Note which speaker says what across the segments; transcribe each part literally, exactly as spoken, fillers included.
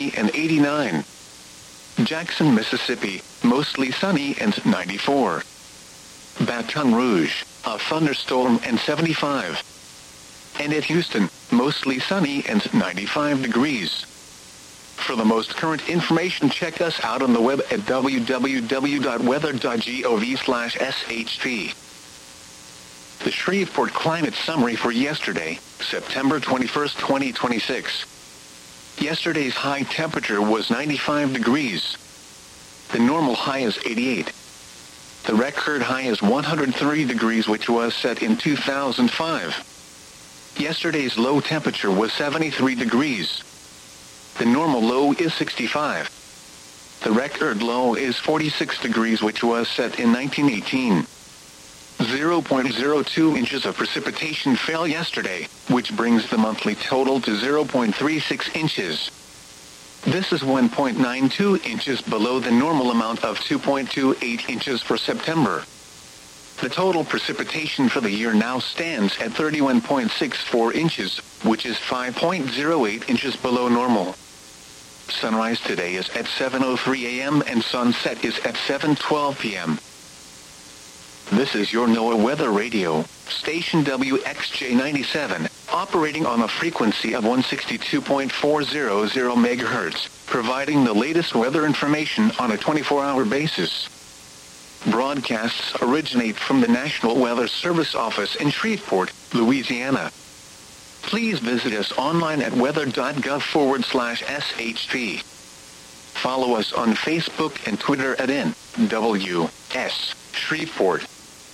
Speaker 1: and eighty-nine. Jackson, Mississippi, mostly sunny and ninety-four. Baton Rouge, a thunderstorm and seventy-five. And at Houston, mostly sunny and ninety-five degrees. For the most current information, check us out on the web at w w w dot weather dot gov slash s h p. The Shreveport Climate Summary for yesterday, September twenty-first, twenty twenty-six. Yesterday's high temperature was ninety-five degrees. The normal high is eighty-eight. The record high is one hundred three degrees, which was set in two thousand five. Yesterday's low temperature was seventy-three degrees. The normal low is sixty-five. The record low is forty-six degrees, which was set in nineteen eighteen. zero point zero two inches of precipitation fell yesterday, which brings the monthly total to zero point three six inches. This is one point nine two inches below the normal amount of two point two eight inches for September. The total precipitation for the year now stands at thirty-one point six four inches, which is five point zero eight inches below normal. Sunrise today is at seven oh three a m and sunset is at seven twelve p m This is your NOAA Weather Radio, station W X J ninety-seven, operating on a frequency of one sixty-two point four hundred megahertz, providing the latest weather information on a twenty-four hour basis. Broadcasts originate from the National Weather Service office in Shreveport, Louisiana. Please visit us online at weather dot gov forward slash S H P. Follow us on Facebook and Twitter at N W S Shreveport.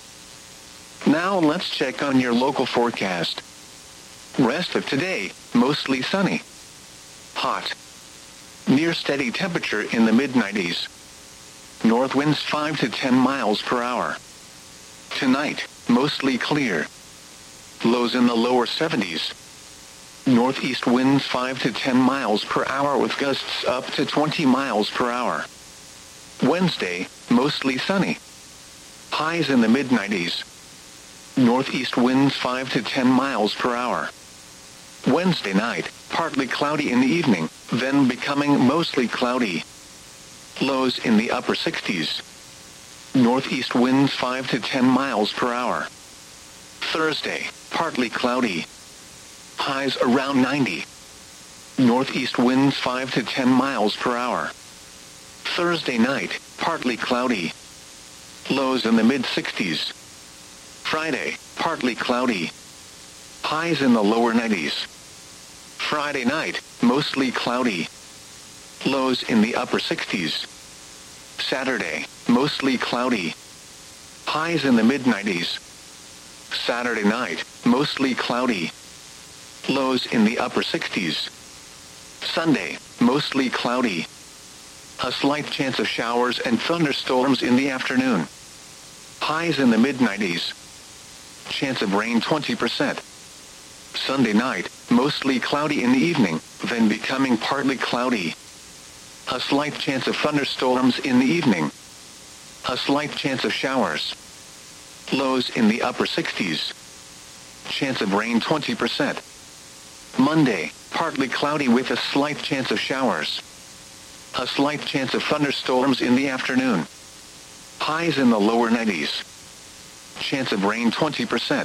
Speaker 1: Now let's check on your local forecast. Rest of today, mostly sunny. Hot. Near steady temperature in the mid nineties. North winds five to ten miles per hour. Tonight, mostly clear. Lows in the lower seventies. Northeast winds five to ten miles per hour with gusts up to twenty miles per hour. Wednesday, mostly sunny. Highs in the mid nineties. Northeast winds five to ten miles per hour. Wednesday night, partly cloudy in the evening, then becoming mostly cloudy. Lows in the upper sixties. Northeast winds five to ten miles per hour. Thursday, partly cloudy. Highs around ninety. Northeast winds five to ten miles per hour. Thursday night, partly cloudy. Lows in the mid sixties. Friday, partly cloudy. Highs in the lower nineties. Friday night, mostly cloudy. Lows in the upper sixties. Saturday, mostly cloudy. Highs in the mid nineties. Saturday night, mostly cloudy. Lows in the upper sixties. Sunday, mostly cloudy. A slight chance of showers and thunderstorms in the afternoon. Highs in the mid nineties. Chance of rain twenty percent. Sunday night, mostly cloudy in the evening, then becoming partly cloudy. A slight chance of thunderstorms in the evening. A slight chance of showers. Lows in the upper sixties. Chance of rain twenty percent. Monday, partly cloudy with a slight chance of showers. A slight chance of thunderstorms in the afternoon. Highs in the lower nineties. Chance of rain twenty percent.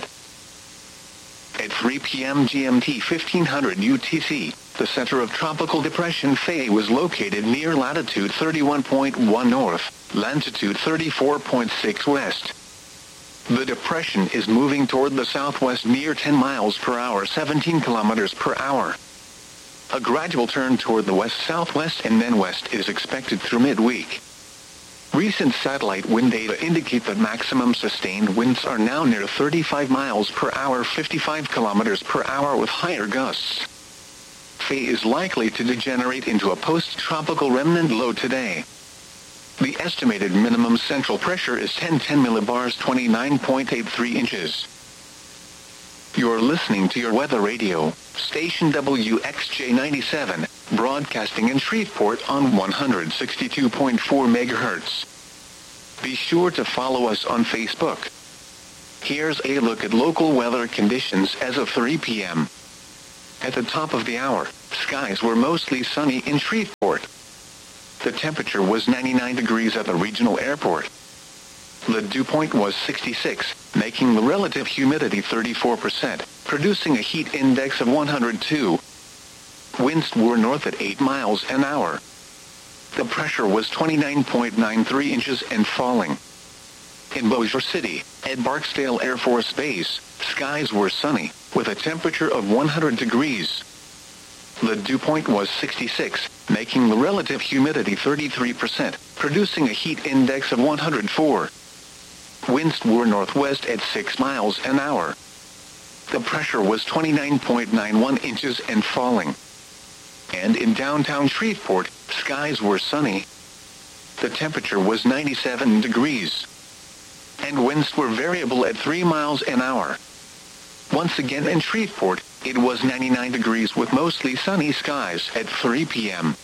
Speaker 1: At three p m G M T fifteen hundred U T C, the center of Tropical Depression Faye was located near latitude thirty-one point one north, longitude thirty-four point six west. The depression is moving toward the southwest near ten miles per hour, seventeen kilometers per hour. A gradual turn toward the west-southwest and then west is expected through midweek. Recent satellite wind data indicate that maximum sustained winds are now near thirty-five miles per hour, fifty-five kilometers per hour with higher gusts. Faye is likely to degenerate into a post-tropical remnant low today. The estimated minimum central pressure is ten ten millibars, twenty-nine point eight three inches. You're listening to your weather radio, station W X J ninety-seven, broadcasting in Shreveport on one sixty-two point four megahertz. Be sure to follow us on Facebook. Here's a look at local weather conditions as of three p m At the top of the hour, skies were mostly sunny in Shreveport. The temperature was ninety-nine degrees at the regional airport. The dew point was sixty-six, making the relative humidity thirty-four percent, producing a heat index of one hundred two. Winds were north at eight miles an hour. The pressure was twenty-nine point nine three inches and falling. In Bossier City, at Barksdale Air Force Base, skies were sunny, with a temperature of one hundred degrees. The dew point was sixty-six, making the relative humidity thirty-three percent, producing a heat index of one hundred four. Winds were northwest at six miles an hour. The pressure was twenty-nine point nine one inches and falling. And in downtown Shreveport, skies were sunny. The temperature was ninety-seven degrees. And winds were variable at three miles an hour. Once again in Shreveport, it was ninety-nine degrees with mostly sunny skies at three p.m.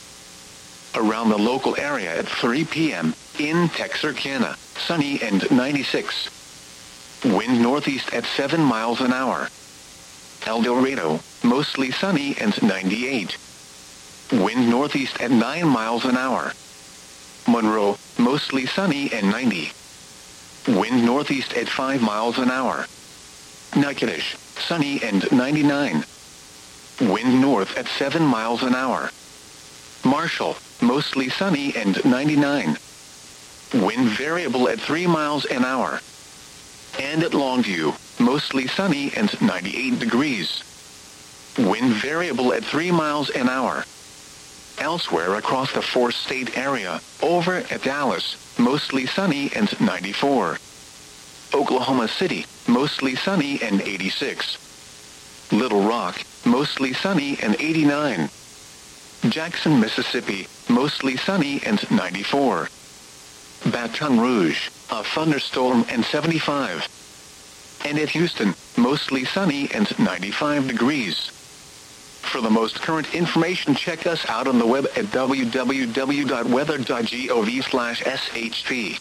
Speaker 1: Around the local area at three p.m., in Texarkana, sunny and ninety-six. Wind northeast at seven miles an hour. El Dorado, mostly sunny and ninety-eight. Wind northeast at nine miles an hour. Monroe, mostly sunny and ninety. Wind northeast at five miles an hour. Natchitoches, sunny and ninety-nine. Wind north at seven miles an hour. Marshall, mostly sunny and ninety-nine. Wind variable at three miles an hour. And at Longview, mostly sunny and ninety-eight degrees. Wind variable at three miles an hour. Elsewhere across the four-state area, over at Dallas, mostly sunny and ninety-four. Oklahoma City, mostly sunny and eighty-six. Little Rock, mostly sunny and eighty-nine. Jackson, Mississippi, mostly sunny and ninety-four. Baton Rouge, a thunderstorm and seventy-five. And at Houston, mostly sunny and ninety-five degrees. For the most current information, check us out on the web at w w w dot weather dot gov slash s h p.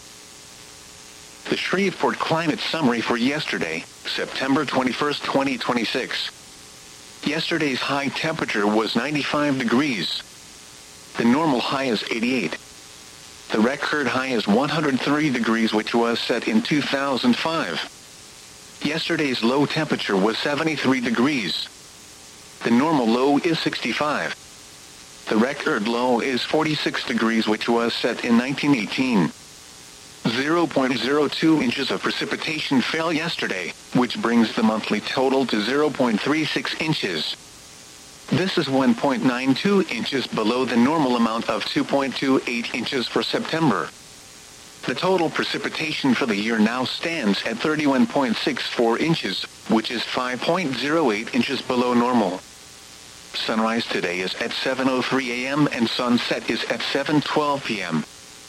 Speaker 1: The Shreveport Climate Summary for yesterday, September twenty-first, twenty twenty-six. Yesterday's high temperature was ninety-five degrees. The normal high is eighty-eight. The record high is one hundred three degrees, which was set in two thousand five. Yesterday's low temperature was seventy-three degrees. The normal low is sixty-five. The record low is forty-six degrees, which was set in nineteen eighteen. zero point zero two inches of precipitation fell yesterday, which brings the monthly total to zero point three six inches. This is one point nine two inches below the normal amount of two point two eight inches for September. The total precipitation for the year now stands at thirty-one point six four inches, which is five point zero eight inches below normal. Sunrise today is at seven oh three a m and sunset is at seven twelve p m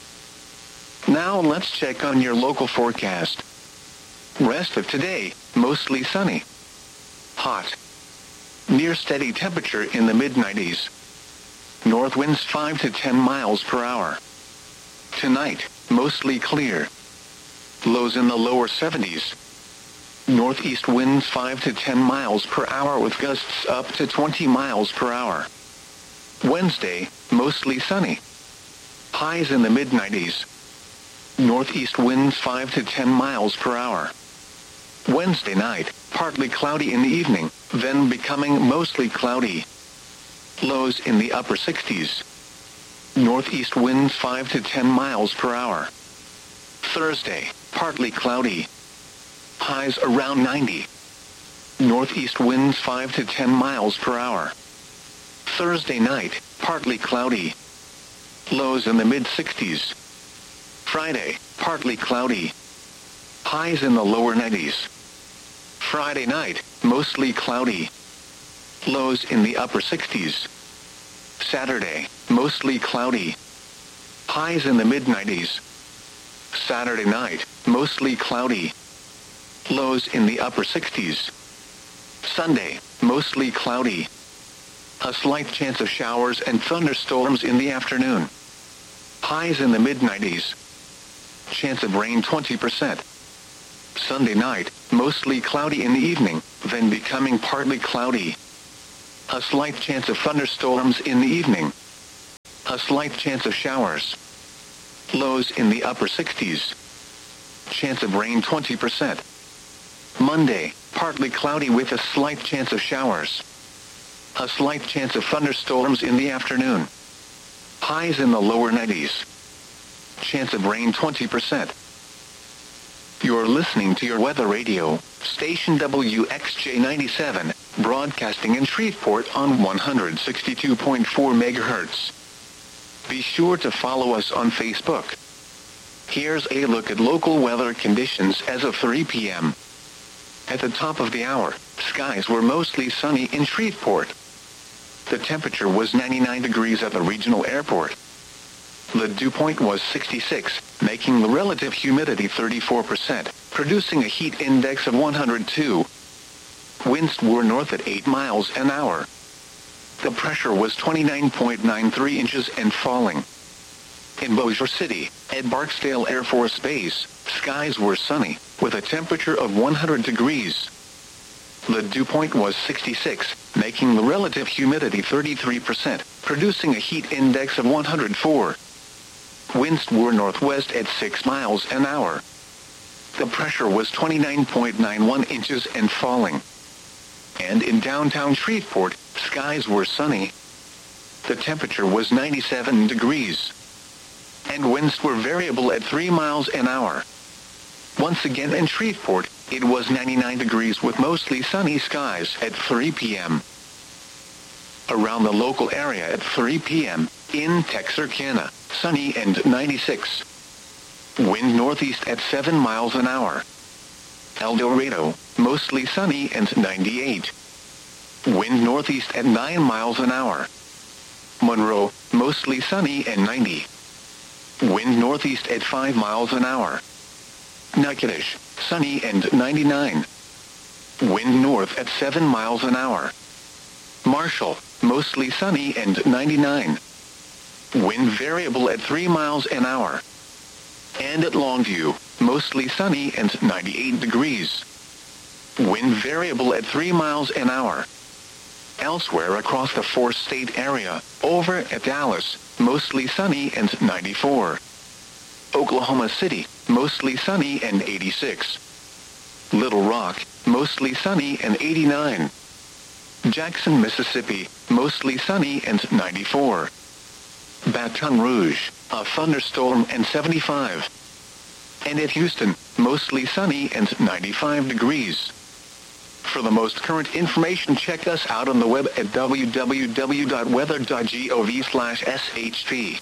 Speaker 1: Now let's check on your local forecast. Rest of today, mostly sunny. Hot. Near steady temperature in the mid nineties. North winds five to ten miles per hour. Tonight, mostly clear. Lows in the lower seventies. Northeast winds five to ten miles per hour with gusts up to twenty miles per hour. Wednesday, mostly sunny. Highs in the mid nineties. Northeast winds five to ten miles per hour. Wednesday night, partly cloudy in the evening, then becoming mostly cloudy. Lows in the upper sixties. Northeast winds five to ten miles per hour. Thursday, partly cloudy. Highs around ninety. Northeast winds five to ten miles per hour. Thursday night, partly cloudy. Lows in the mid sixties. Friday, partly cloudy. Highs in the lower nineties. Friday night, mostly cloudy. Lows in the upper sixties. Saturday, mostly cloudy. Highs in the mid nineties. Saturday night, mostly cloudy. Lows in the upper sixties. Sunday, mostly cloudy. A slight chance of showers and thunderstorms in the afternoon. Highs in the mid nineties. Chance of rain twenty percent. Sunday night, mostly cloudy in the evening, then becoming partly cloudy. A slight chance of thunderstorms in the evening. A slight chance of showers. Lows in the upper sixties. Chance of rain twenty percent. Monday, partly cloudy with a slight chance of showers. A slight chance of thunderstorms in the afternoon. Highs in the lower nineties. Chance of rain twenty percent. You're listening to your weather radio, station W X J ninety-seven, broadcasting in Shreveport on one hundred sixty-two point four megahertz. Be sure to follow us on Facebook. Here's a look at local weather conditions as of three p.m. At the top of the hour, skies were mostly sunny in Shreveport. The temperature was ninety-nine degrees at the regional airport. The dew point was sixty-six, making the relative humidity thirty-four percent, producing a heat index of one hundred two. Winds were north at eight miles an hour. The pressure was twenty-nine point nine three inches and falling. In Bossier City, at Barksdale Air Force Base, skies were sunny, with a temperature of one hundred degrees. The dew point was sixty-six, making the relative humidity thirty-three percent, producing a heat index of one hundred four. Winds were northwest at six miles an hour. The pressure was twenty-nine point nine one inches and falling. And in downtown Shreveport, skies were sunny. The temperature was ninety-seven degrees. And winds were variable at three miles an hour. Once again in Shreveport, it was ninety-nine degrees with mostly sunny skies at three p.m. Around the local area at three p.m., in Texarkana, sunny and ninety-six. Wind northeast at seven miles an hour. El Dorado, mostly sunny and ninety-eight. Wind northeast at nine miles an hour. Monroe, mostly sunny and ninety. Wind northeast at five miles an hour. Natchitoches, sunny and ninety-nine. Wind north at seven miles an hour. Marshall, mostly sunny and ninety-nine. Wind variable at three miles an hour. And at Longview, mostly sunny and ninety-eight degrees. Wind variable at three miles an hour. Elsewhere across the four-state area, over at Dallas, mostly sunny and ninety-four. Oklahoma City, mostly sunny and eighty-six. Little Rock, mostly sunny and eighty-nine. Jackson, Mississippi, mostly sunny and ninety-four. Baton Rouge, a thunderstorm and seventy-five. And at Houston, mostly sunny and ninety-five degrees. For the most current information, check us out on the web at w w w dot weather dot gov slash s h p.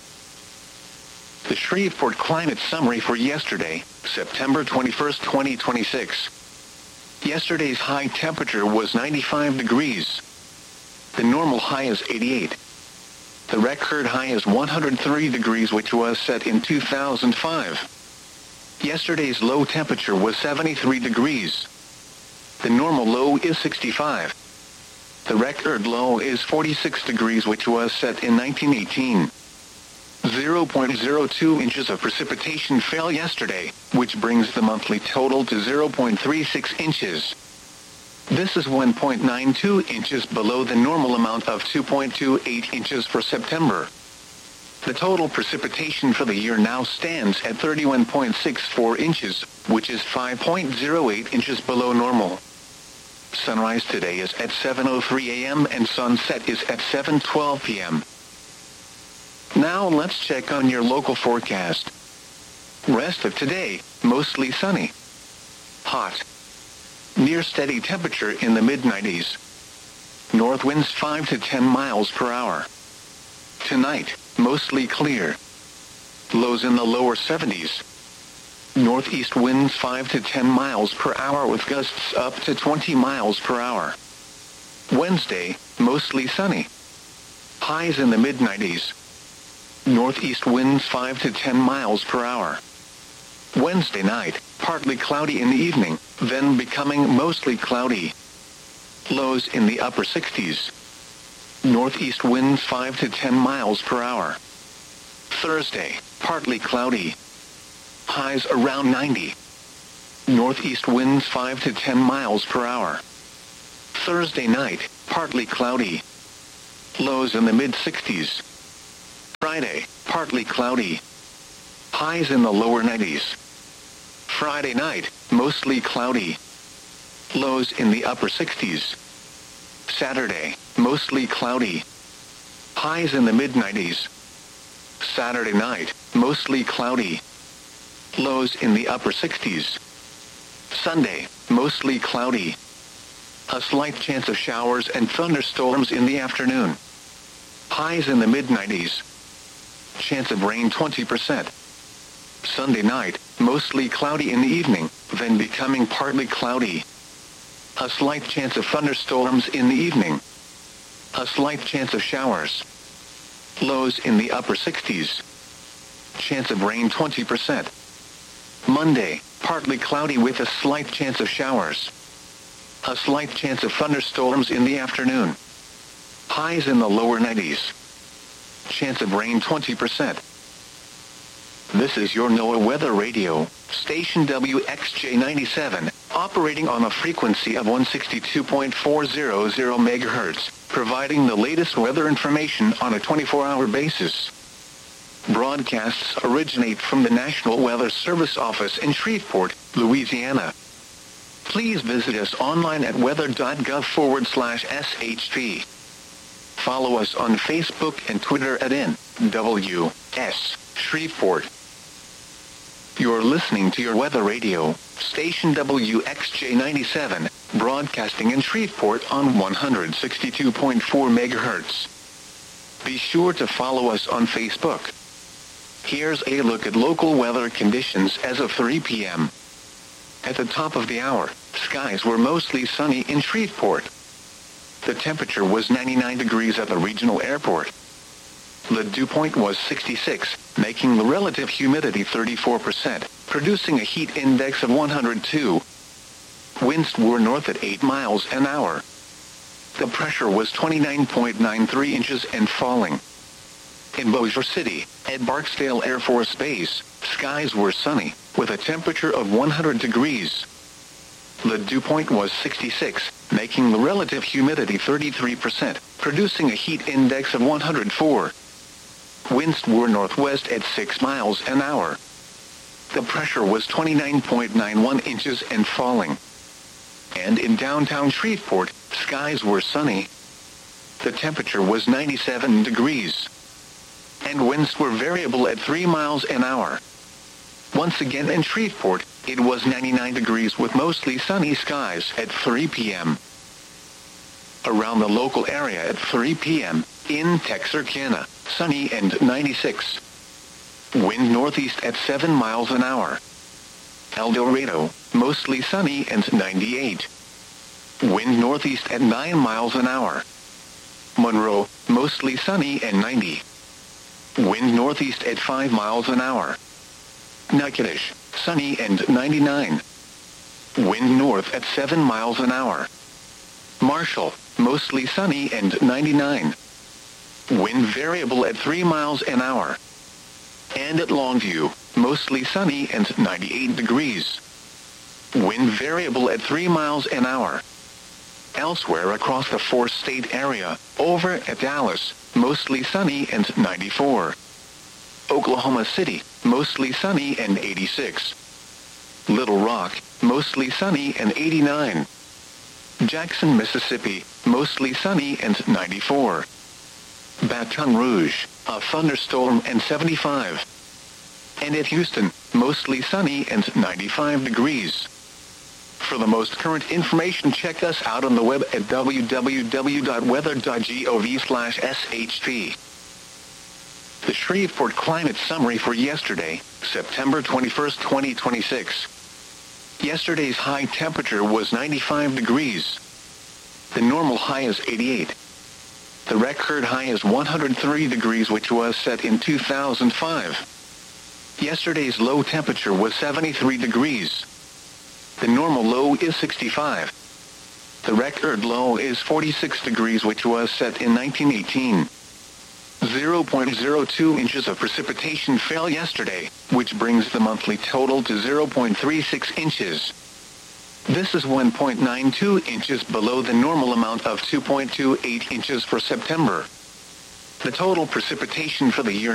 Speaker 1: The Shreveport Climate Summary for yesterday, September twenty-first, twenty twenty-six. Yesterday's high temperature was ninety-five degrees. The normal high is eighty-eight. The record high is one hundred three degrees, which was set in two thousand five. Yesterday's low temperature was seventy-three degrees. The normal low is sixty-five. The record low is forty-six degrees, which was set in nineteen eighteen. zero point zero two inches of precipitation fell yesterday, which brings the monthly total to zero point three six inches. This is one point nine two inches below the normal amount of two point two eight inches for September. The total precipitation for the year now stands at thirty-one point six four inches, which is five point zero eight inches below normal. Sunrise today is at seven oh three a.m. and sunset is at seven twelve p.m. Now let's check on your local forecast. Rest of today, mostly sunny. Hot. Near steady temperature in the mid nineties. North winds five to ten miles per hour. Tonight, mostly clear. Lows in the lower seventies. Northeast winds five to ten miles per hour with gusts up to twenty miles per hour. Wednesday, mostly sunny. Highs in the mid nineties. Northeast winds five to ten miles per hour. Wednesday night, partly cloudy in the evening, then becoming mostly cloudy. Lows in the upper sixties. Northeast winds five to ten miles per hour. Thursday, partly cloudy. Highs around ninety. Northeast winds five to ten miles per hour. Thursday night, partly cloudy. Lows in the mid sixties. Friday, partly cloudy. Highs in the lower nineties. Friday night, mostly cloudy. Lows in the upper sixties. Saturday, mostly cloudy. Highs in the mid nineties. Saturday night, mostly cloudy. Lows in the upper sixties. Sunday, mostly cloudy. A slight chance of showers and thunderstorms in the afternoon. Highs in the mid nineties. Chance of rain twenty percent. Sunday night, mostly cloudy in the evening, then becoming partly cloudy. A slight chance of thunderstorms in the evening. A slight chance of showers. Lows in the upper sixties. Chance of rain twenty percent. Monday, partly cloudy with a slight chance of showers. A slight chance of thunderstorms in the afternoon. Highs in the lower nineties. Chance of rain twenty percent. This is your NOAA Weather Radio, station W X J ninety-seven, operating on a frequency of one sixty-two point four hundred megahertz, providing the latest weather information on a twenty-four hour basis. Broadcasts originate from the National Weather Service office in Shreveport, Louisiana. Please visit us online at weather.gov forward slash SHP. Follow us on Facebook and Twitter at N W S Shreveport. You're listening to your Weather Radio, station W X J ninety-seven, broadcasting in Shreveport on one sixty-two point four megahertz. Be sure to follow us on Facebook. Here's a look at local weather conditions as of three p.m. At the top of the hour, skies were mostly sunny in Shreveport. The temperature was ninety-nine degrees at the regional airport. The dew point was sixty-six, making the relative humidity thirty-four percent, producing a heat index of one hundred two. Winds were north at eight miles an hour. The pressure was twenty-nine point nine three inches and falling. In Bossier City, at Barksdale Air Force Base, skies were sunny, with a temperature of one hundred degrees. The dew point was sixty-six, making the relative humidity thirty-three percent, producing a heat index of one hundred four. Winds were northwest at six miles an hour. The pressure was twenty-nine point nine one inches and falling. And in downtown Shreveport, skies were sunny. The temperature was ninety-seven degrees. And winds were variable at three miles an hour. Once again in Shreveport, it was ninety-nine degrees with mostly sunny skies at three p.m. Around the local area at three p.m., in Texarkana, sunny and ninety-six. Wind northeast at seven miles an hour. El Dorado, mostly sunny and ninety-eight. Wind northeast at nine miles an hour. Monroe, mostly sunny and ninety. Wind northeast at five miles an hour. Natchitoches, sunny and ninety-nine. Wind north at seven miles an hour. Marshall, mostly sunny and ninety-nine. Wind variable at three miles an hour. And at Longview, mostly sunny and ninety-eight degrees. Wind variable at three miles an hour. Elsewhere across the four-state area, over at Dallas, mostly sunny and ninety-four. Oklahoma City, mostly sunny and eighty-six. Little Rock, mostly sunny and eighty-nine. Jackson, Mississippi, mostly sunny and ninety-four. Baton Rouge, a thunderstorm and seventy-five. And at Houston, mostly sunny and ninety-five degrees. For the most current information, check us out on the web at w w w dot weather dot gov slash s h p. The Shreveport Climate Summary for yesterday, September twenty-first, twenty twenty-six. Yesterday's high temperature was ninety-five degrees. The normal high is eighty-eight. The record high is one hundred three degrees, which was set in two thousand five. Yesterday's low temperature was seventy-three degrees. The normal low is sixty-five. The record low is forty-six degrees, which was set in nineteen eighteen. zero point zero two inches of precipitation fell yesterday, which brings the monthly total to zero point three six inches. This is one point nine two inches below the normal amount of two point two eight inches for September. The total precipitation for the year